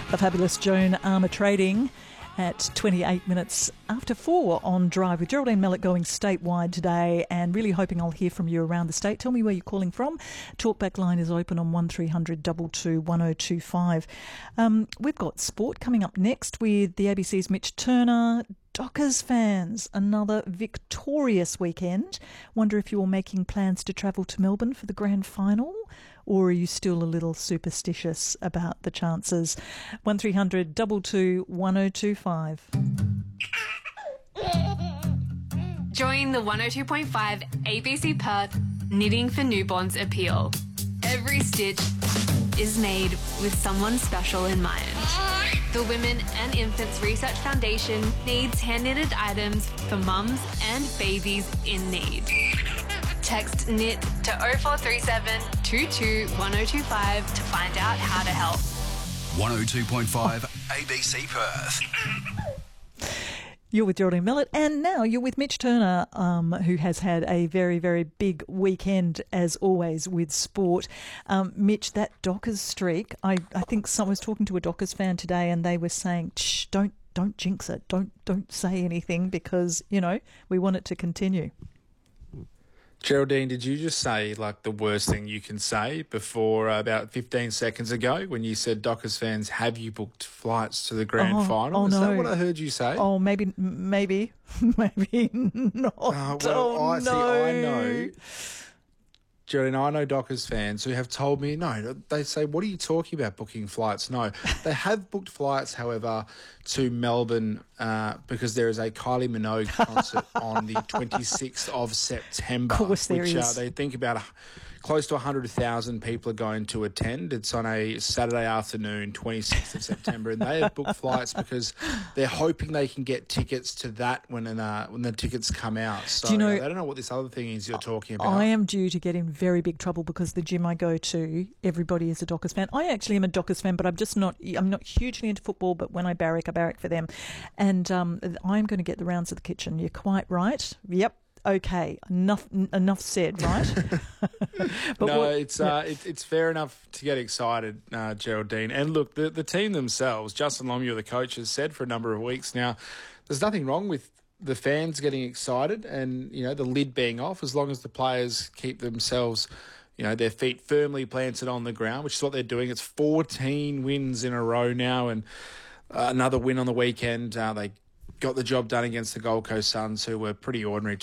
The fabulous Joan Armour Trading at 28 minutes after 4 on Drive with Geraldine Mellett, going statewide today and really hoping I'll hear from you around the state. Tell me where you're calling from. Talkback line is open on 1300 22 1025. We've got sport coming up next with the ABC's Mitch Turner. Dockers fans, another victorious weekend. Wonder if you're making plans to travel to Melbourne for the grand final, or are you still a little superstitious about the chances? 1300 22 1025. Join the 102.5 ABC Perth Knitting for Newborns appeal. Every stitch is made with someone special in mind. The Women and Infants Research Foundation needs hand-knitted items for mums and babies in need. Text KNIT to 0437 22 1025 to find out how to help. 102.5 ABC Perth. You're with Geraldine Mellett, and now you're with Mitch Turner, who has had a very, very big weekend, as always, with sport. Mitch, that Dockers streak, I think someone was talking to a Dockers fan today, and they were saying, shh, don't jinx it, don't say anything, because, you know, we want it to continue. Geraldine, did you just say like the worst thing you can say before about 15 seconds ago when you said, Dockers fans, have you booked flights to the grand final? Is that what I heard you say? Oh, maybe not. I know. Geraldine, I know Dockers fans who have told me, no, they say, what are you talking about booking flights? No, they have booked flights, however, to Melbourne because there is a Kylie Minogue concert on the 26th of September. Of course there is. They think about close to 100,000 people are going to attend. It's on a Saturday afternoon, 26th of September, and they have booked flights because they're hoping they can get tickets to that when the tickets come out. So do you know, they don't know what this other thing is you're talking about. I am due to get in very big trouble because the gym I go to, everybody is a Dockers fan. I actually am a Dockers fan, but I'm not hugely into football, but when I barrack for them. And I'm going to get the rounds of the kitchen. You're quite right. Yep. Okay, enough said, right? But it's fair enough to get excited, Geraldine. And look, the team themselves, Justin Longmuir, the coach, has said for a number of weeks now, there's nothing wrong with the fans getting excited and, you know, the lid being off as long as the players keep themselves, you know, their feet firmly planted on the ground, which is what they're doing. It's 14 wins in a row now, and another win on the weekend. They got the job done against the Gold Coast Suns, who were pretty ordinary.